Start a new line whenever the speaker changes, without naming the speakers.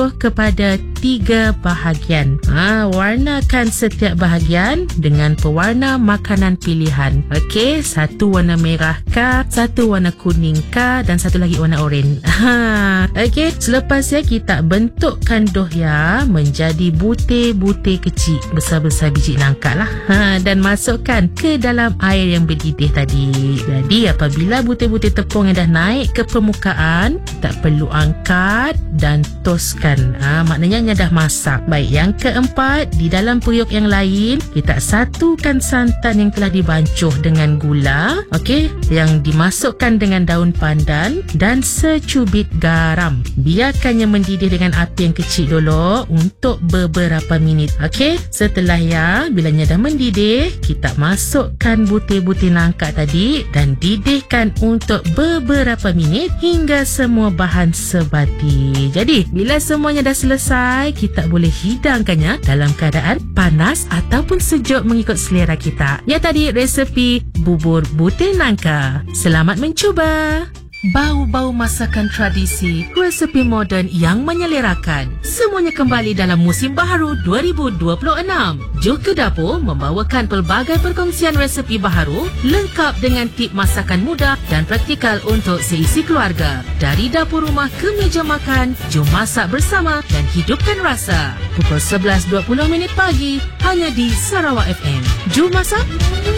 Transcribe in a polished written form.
kepada 3 bahagian. Warnakan setiap bahagian dengan pewarna makanan pilihan. Okey, satu warna merah kah, satu warna kuning kah, dan satu lagi warna oranye. Okey, selepas kita bentukkan dohya menjadi butir-butir kecil besar-besar biji nangka lah. Dan masukkan ke dalam air yang mendidih tadi. Jadi apabila butir-butir tepung yang dah naik ke permukaan, tak perlu angkat dan toskan. Maknanya dah masak. Baik, yang keempat, di dalam periuk yang lain kita satukan santan yang telah dibancuh dengan gula, okey, yang dimasukkan dengan daun pandan dan secubit garam. Biarkannya mendidih dengan api yang kecil dulu untuk beberapa minit. Okey, setelah bilanya dah mendidih, kita masukkan butir-butir nangka tadi dan didihkan untuk beberapa minit hingga semua bahan sebati. Jadi bila semuanya dah selesai, kita boleh hidangkannya dalam keadaan panas ataupun sejuk mengikut selera kita. Ya, tadi resepi bubur butir nangka. Selamat mencuba. Bau-bau masakan tradisi, resepi moden yang menyelerakan. Semuanya kembali dalam musim baharu 2026. Jom ke Dapur membawakan pelbagai perkongsian resepi baharu lengkap dengan tip masakan mudah dan praktikal untuk seisi keluarga. Dari dapur rumah ke meja makan, jom masak bersama dan hidupkan rasa. Pukul 11.20 pagi hanya di Sarawak FM. Jom masak.